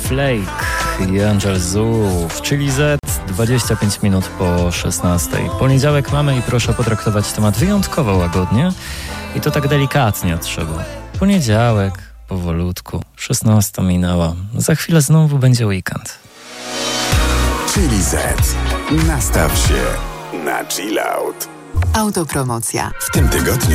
Flake i Angel Zoo w Chili Z, 25 minut po 16. Poniedziałek mamy i proszę potraktować temat wyjątkowo łagodnie i to tak delikatnie trzeba. Poniedziałek, powolutku, 16 minęła. Za chwilę znowu będzie weekend. Chili Z. Nastaw się na chill out. Autopromocja. W tym tygodniu